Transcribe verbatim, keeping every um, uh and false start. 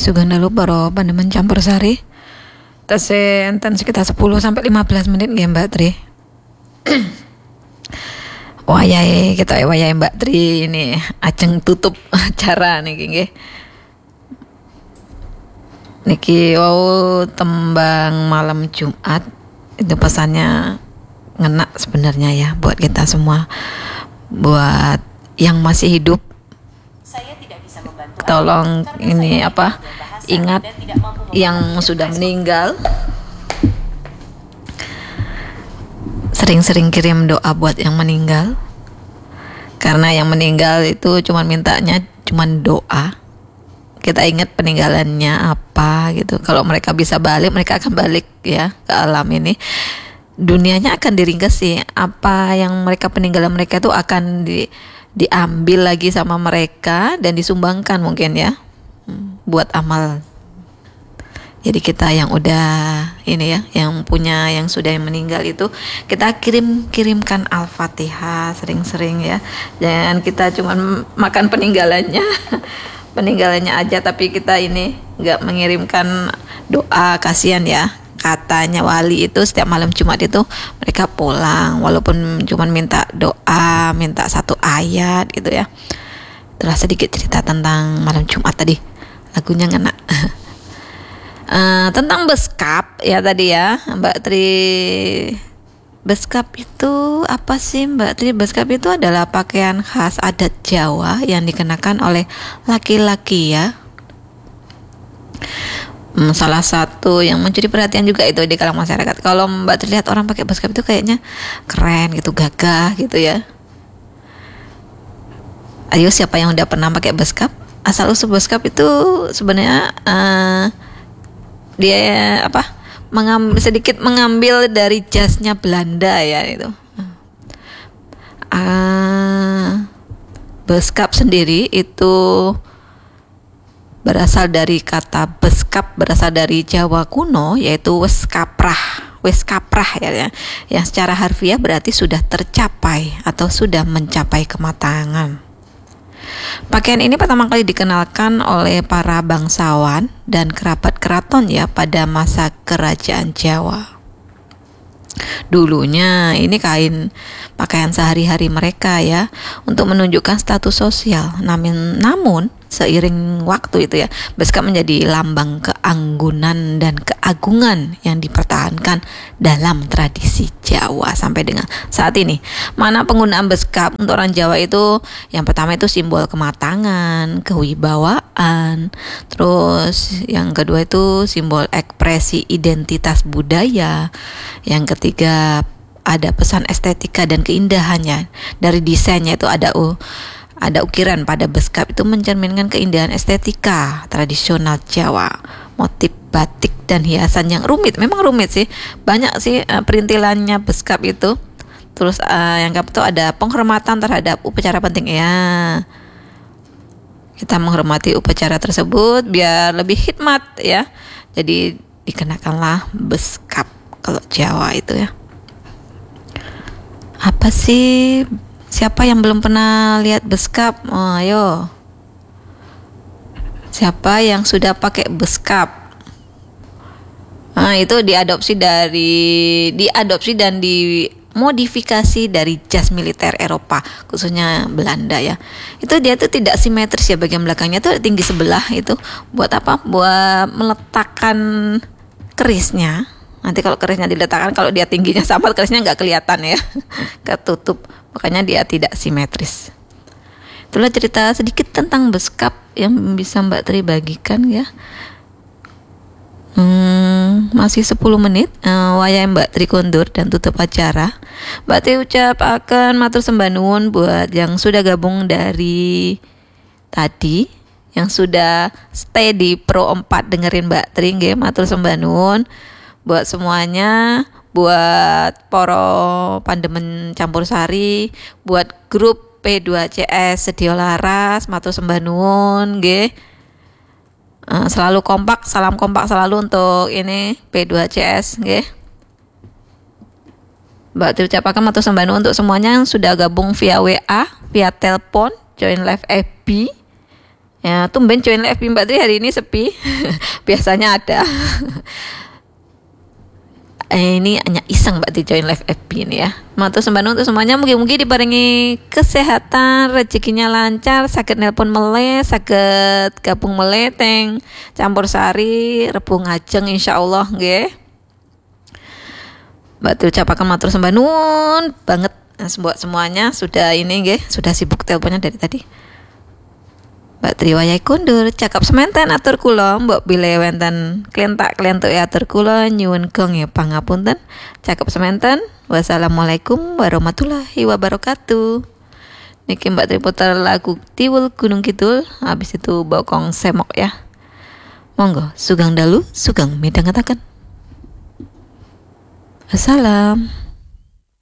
Suganda lupa ro Pandemen campur sari. Tase enten sekitar sepuluh sampai lima belas menit nggih Mbak Tri. Wayahe kita wayahe Mbak Tri ini ajeng tutup acara niki nggih. Niki wow tembang malam Jumat itu pesannya ngena sebenarnya ya buat kita semua, buat yang masih hidup. Saya tidak bisa membantu. Tolong ini apa? Ingat yang sudah meninggal. Sering-sering kirim doa buat yang meninggal. Karena yang meninggal itu cuma mintanya cuma doa. Kita ingat peninggalannya apa gitu. Kalau mereka bisa balik, mereka akan balik ya ke alam ini. Dunianya akan diringkesi. Apa yang mereka peninggalan mereka itu akan di, diambil lagi sama mereka dan disumbangkan mungkin ya buat amal. Jadi kita yang udah ini ya, yang punya yang sudah yang meninggal itu kita kirim kirimkan Al-Fatihah sering-sering ya. Jangan kita cuma makan peninggalannya. peninggalannya aja tapi kita ini nggak mengirimkan doa, kasihan ya. Katanya wali itu setiap malam Jumat itu mereka pulang walaupun cuma minta doa, minta satu ayat gitu ya. Itulah sedikit cerita tentang malam Jumat tadi. Lagunya ngena. uh, tentang beskap ya tadi ya Mbak Tri. Beskap itu apa sih Mbak Tri? Beskap itu adalah pakaian khas adat Jawa yang dikenakan oleh laki-laki ya. Hmm, salah satu yang mencuri perhatian juga itu di kalangan masyarakat. Kalau Mbak Tri lihat orang pakai beskap itu kayaknya keren gitu, gagah gitu ya. Ayo siapa yang udah pernah pakai beskap? Asal usul beskap itu sebenarnya uh, dia apa? Mengambil, sedikit mengambil dari jasnya Belanda ya itu. Uh, beskap sendiri itu berasal dari kata beskap, berasal dari Jawa kuno yaitu weskaprah. Weskaprah ya, ya yang secara harfiah berarti sudah tercapai atau sudah mencapai kematangan. Pakaian ini pertama kali dikenalkan oleh para bangsawan dan kerabat keraton ya pada masa kerajaan Jawa. Dulunya ini kain pakaian sehari-hari mereka ya untuk menunjukkan status sosial. Namun, namun seiring waktu itu ya beskap menjadi lambang keanggunan dan keagungan yang dipertahankan dalam tradisi Jawa sampai dengan saat ini. Mana penggunaan beskap untuk orang Jawa itu yang pertama itu simbol kematangan, kewibawaan. Terus yang kedua itu simbol ekspresi identitas budaya. Yang ketiga ada pesan estetika dan keindahannya. Dari desainnya itu ada uh, ada ukiran pada beskap itu mencerminkan keindahan estetika tradisional Jawa. Motif batik dan hiasan yang rumit, memang rumit sih. Banyak sih uh, perintilannya beskap itu. Terus uh, yang keempat itu ada penghormatan terhadap upacara penting ya. Kita menghormati upacara tersebut biar lebih hikmat ya. Jadi dikenakanlah beskap kalau Jawa itu ya. Apa sih? Siapa yang belum pernah lihat beskap? Oh, ayo. Siapa yang sudah pakai beskap? Nah, itu diadopsi dari diadopsi dan dimodifikasi dari jas militer Eropa, khususnya Belanda ya. Itu dia tuh tidak simetris ya, bagian belakangnya tuh tinggi sebelah itu. Buat apa? Buat meletakkan kerisnya. Nanti kalau kerisnya diletakkan, kalau dia tingginya sama, kerisnya nggak kelihatan ya, ketutup. Makanya dia tidak simetris. Itulah cerita sedikit tentang beskap yang bisa Mbak Tri bagikan ya. Hmm, masih sepuluh menit. Uh, wayai Mbak Tri kondur dan tutup acara. Mbak Tri ucap akan matur sembah nuwun buat yang sudah gabung dari tadi, yang sudah stay di Pro empat dengerin Mbak Tri nggih, matur sembah nuwun. Buat semuanya, buat poro Pandemen campur sari, buat grup P dua C S Sedio Laras, matur sembah nuwun nggih. Uh, selalu kompak, salam kompak selalu untuk ini P dua C S nggih. Mbak Tri ucapaken matur sembah nuwun untuk semuanya yang sudah gabung via W A, via telepon, join live F B. Ya, tumben join live Mbak Tri hari ini sepi. Biasanya ada. Eh, ini hanya iseng Mbak Tri join live F B ini ya. Matur sembah untuk semuanya, mungkin-mungkin diparingi kesehatan, rezekinya lancar, sakit nelpon meleh, sakit gabung meleh, teng campur sari, rebung ngajeng insyaallah nggih. Mbak Tri ucapaken matur sembah nuwun banget buat semuanya, sudah ini nggih, sudah sibuk teleponnya dari tadi. Mbak Tri wayahe kondur, cakap sementen atur kula, mbok bile wenten klentak klentuk atur kula nyuwun gong ya pangapunten. Cakap sementen. Wassalamualaikum warahmatullahi wabarakatuh. Niki Mbak Tri putar lagu Tiwul Gunung Kidul, habis itu bokong semok ya. Monggo, sugeng dalu, sugeng midhangetaken. Wassalam.